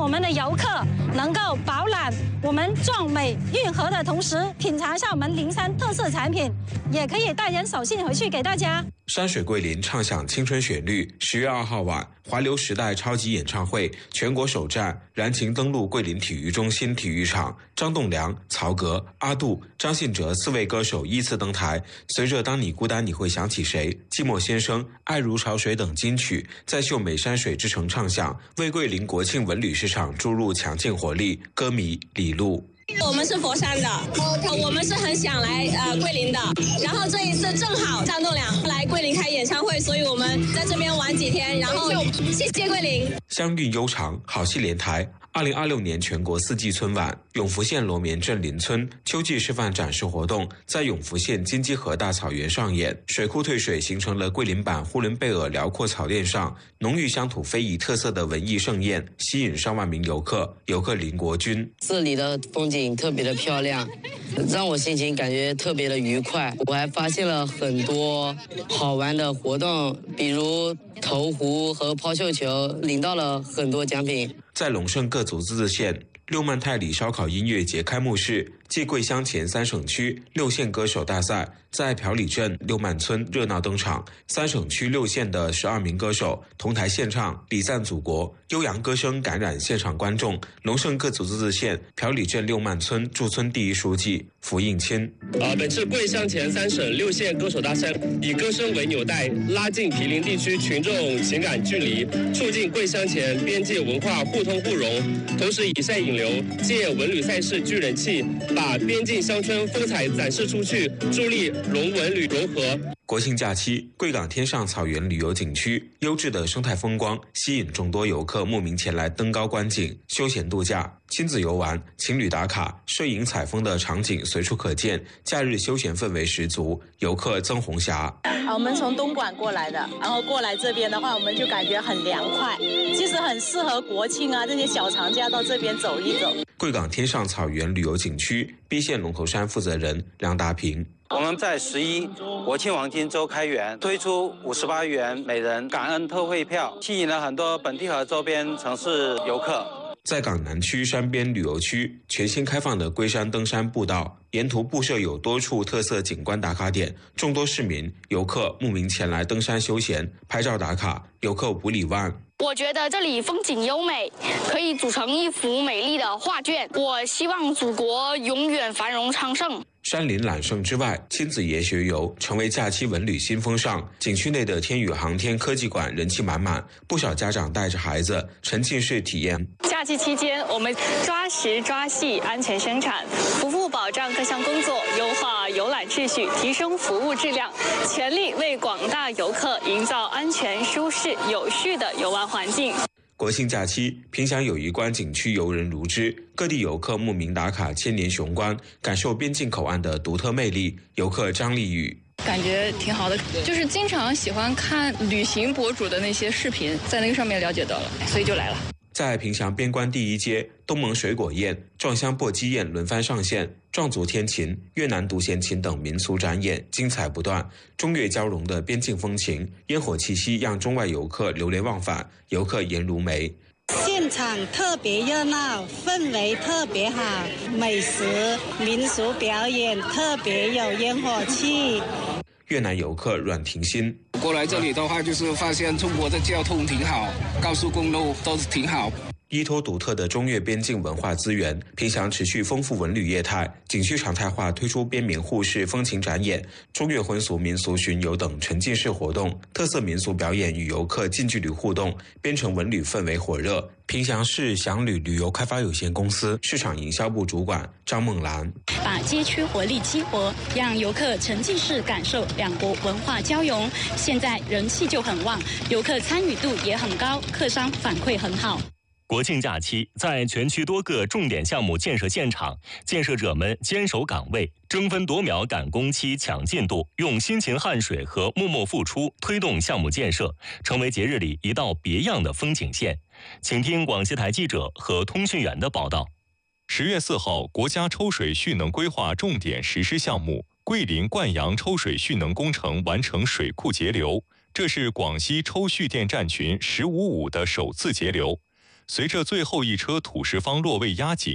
们的游客能够饱览我们壮美运河的同时，品尝一下我们灵山特色产品，也可以带点手信回去给大家。 山水桂林畅享青春旋律，10月2号晚，华流时代超级演唱会全国首站燃情登陆桂林体育中心体育场，张栋梁、曹格、阿杜、张信哲4位歌手依次登台。随着《当你孤单你会想起谁》、《寂寞先生》、《爱如潮水》等金曲在秀美山水之城唱响，为桂林国庆文旅市场注入强劲活力。歌迷李璐。 我们是佛山的，我们是很想来桂林的，然后这一次正好张栋梁来桂林开演唱会，所以我们在这边玩几天，然后谢谢桂林。 乡韵悠长，好戏连台。2026年全国4季春晚，永福县罗棉镇林村秋季示范展示活动在永福县金鸡河大草原上演，水库退水形成了桂林版呼伦贝尔辽阔草甸上浓郁乡土非遗特色的文艺盛宴，吸引上万名游客。游客林国军： 这里的风景特别的漂亮，让我心情感觉特别的愉快。我还发现了很多好玩的活动，比如投壶和抛绣球，领到了很多奖品。 在龙胜各族自治县六曼泰里烧烤音乐节开幕式暨桂乡前3省区6县歌手大赛在朴里镇六曼村热闹登场，3省区6县的12名歌手同台献唱，礼赞祖国，悠扬歌声感染现场观众。龙胜各族自治县朴里镇六曼村驻村第1书记符应钦： 本次桂乡前3省6县歌手大赛以歌声为纽带，拉近毗邻地区群众情感距离，促进桂乡前边界文化互通互融，同时以赛引流，借文旅赛事聚人气，把边境乡村风采展示出去，助力龙文旅融合。 国庆假期，贵港天上草原旅游景区优质的生态风光吸引众多游客慕名前来登高观景、休闲度假、亲子游玩、情侣打卡、摄影采风的场景随处可见，假日休闲氛围十足。游客曾红霞： 我们从东莞过来的，然后过来这边的话，我们就感觉很凉快，其实很适合国庆啊这些小长假到这边走一走。 贵港天上草原旅游景区 B 县龙头山负责人梁达平： 我们在11国庆黄金周开园，推出58元每人感恩特惠票，吸引了很多本地和周边城市游客。 在港南区山边旅游区全新开放的龟山登山步道，沿途布设有多处特色景观打卡点，众多市民游客慕名前来登山休闲、拍照打卡。游客吴礼万： 我觉得这里风景优美，可以组成一幅美丽的画卷。我希望祖国永远繁荣昌盛。 山林揽胜之外，亲子研学游成为假期文旅新风尚。景区内的天宇航天科技馆人气满满，不少家长带着孩子沉浸式体验。 假期期间，我们抓实抓细，安全生产，服务保障各项工作，优化游览秩序，提升服务质量，全力为广大游客营造安全、舒适、有序的游玩环境。 国庆假期，萍乡友谊关景区游人如织，各地游客慕名打卡千年雄关，感受边境口岸的独特魅力。游客张丽宇： 感觉挺好的，就是经常喜欢看旅行博主的那些视频，在那个上面了解到了，所以就来了。 在萍乡边关第1街，东盟水果宴、壮乡簸箕宴轮番上线，壮族天琴、越南独弦琴等民俗展演精彩不断。中越交融的边境风情、烟火气息让中外游客流连忘返。游客颜如梅： 现场特别热闹，氛围特别好，美食、民俗表演特别有烟火气。 越南游客阮婷欣： 过来这里的话，就是发现中国的交通挺好，高速公路都是挺好。 依托独特的中越边境文化资源，萍乡持续丰富文旅业态，景区常态化推出边缅互市风情展演、中越婚俗民俗巡游等沉浸式活动，特色民俗表演与游客近距离互动，边城文旅氛围火热。萍乡市祥旅旅游开发有限公司市场营销部主管张梦兰： 把街区活力激活，让游客沉浸式感受两国文化交融。现在人气就很旺，游客参与度也很高，客商反馈很好。 国庆假期，在全区多个重点项目建设现场，建设者们坚守岗位，争分夺秒赶工期、抢进度，用辛勤汗水和默默付出推动项目建设，成为节日里一道别样的风景线。请听广西台记者和通讯员的报道。 10月4号，国家抽水蓄能规划重点实施项目桂林灌阳抽水蓄能工程完成水库截流，这是广西抽蓄电站群15.5的首次截流。 随着最后一车土石方落位压紧，